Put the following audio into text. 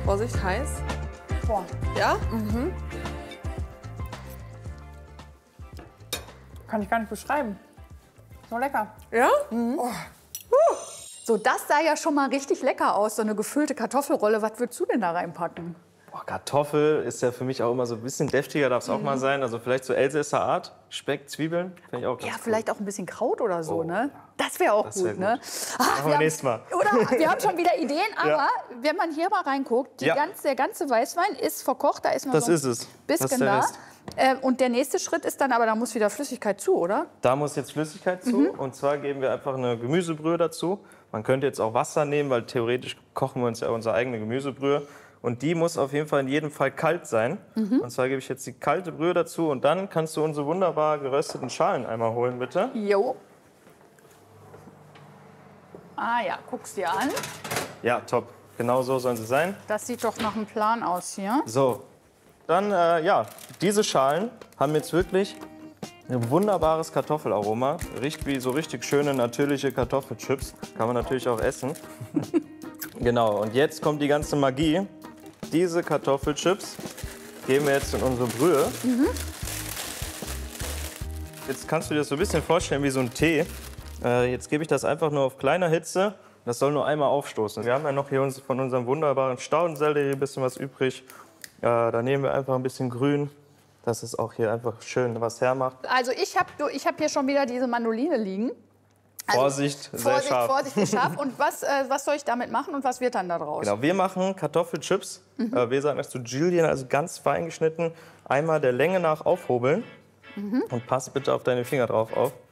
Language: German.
Vorsicht, heiß. Boah. Ja? Kann ich gar nicht beschreiben. So lecker. Ja? So, das sah ja schon mal richtig lecker aus, so eine gefüllte Kartoffelrolle. Was würdest du denn da reinpacken? Boah, Kartoffel ist ja für mich auch immer so ein bisschen deftiger, darf es auch mal sein. Also vielleicht so Elsässer Art, Speck, Zwiebeln, finde ich auch ganz Ja, cool. vielleicht auch ein bisschen Kraut oder so, Oh, ne? Das wäre auch das gut, wär ne? Ach, Machen wir nächstes Mal. Oder wir haben schon wieder Ideen, aber Ja. wenn man hier mal reinguckt, Ja. der ganze Weißwein ist verkocht, da ist noch Das so ein ist es. Das bisschen ist der da. Rest. Und der nächste Schritt ist dann, aber da muss wieder Flüssigkeit zu, oder? Da muss jetzt Flüssigkeit zu und zwar geben wir einfach eine Gemüsebrühe dazu. Man könnte jetzt auch Wasser nehmen, weil theoretisch kochen wir uns ja unsere eigene Gemüsebrühe. Und die muss auf jeden Fall in jedem Fall kalt sein. Und zwar gebe ich jetzt die kalte Brühe dazu und dann kannst du unsere wunderbar gerösteten Schalen einmal holen, bitte. Jo. Ah ja, guck's dir an. Ja, top. Genau so sollen sie sein. Das sieht doch nach einem Plan aus hier. So, dann, ja, diese Schalen haben jetzt wirklich ein wunderbares Kartoffelaroma. Riecht wie so richtig schöne, natürliche Kartoffelchips. Kann man natürlich auch essen. Genau, und jetzt kommt die ganze Magie. Diese Kartoffelchips geben wir jetzt in unsere Brühe. Jetzt kannst du dir das so ein bisschen vorstellen wie so ein Tee. Jetzt gebe ich das einfach nur auf kleiner Hitze. Das soll nur einmal aufstoßen. Wir haben ja noch hier von unserem wunderbaren Staudensellerie ein bisschen was übrig. Da nehmen wir einfach ein bisschen Grün, dass es auch hier einfach schön was hermacht. Also ich hab hier schon wieder diese Mandoline liegen. Also, Vorsicht, sehr scharf. Vorsicht, scharf. Und was soll ich damit machen und was wird dann da draus? Genau, wir machen Kartoffelchips. Wir sagen das zu Julienne, also ganz fein geschnitten. Einmal der Länge nach aufhobeln. Und pass bitte auf deine Finger drauf auf.